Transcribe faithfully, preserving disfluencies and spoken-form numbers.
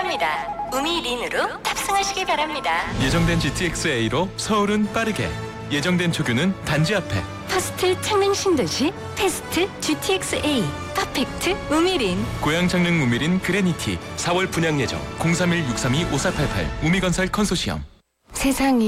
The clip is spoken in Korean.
출발합니다. 우미린으로 탑승하시기 바랍니다. 예정된 지티엑스에이로 서울은 빠르게, 예정된 초규는 단지 앞에. 퍼스트 창릉 신도시 테스트 지티엑스에이 퍼펙트 우미린. 고양 창릉 우미린 그레니티 사월 분양 예정. 공삼일 육삼이 오사팔팔 우미건설 컨소시엄. 세상이